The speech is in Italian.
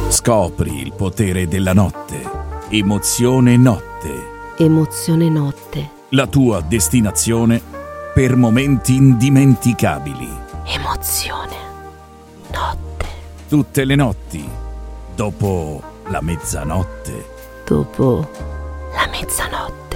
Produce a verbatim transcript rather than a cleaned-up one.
Scopri il potere della notte. Emozione Notte. Emozione Notte. La tua destinazione per momenti indimenticabili. Emozione Notte. Tutte le notti, dopo la mezzanotte. Dopo la mezzanotte.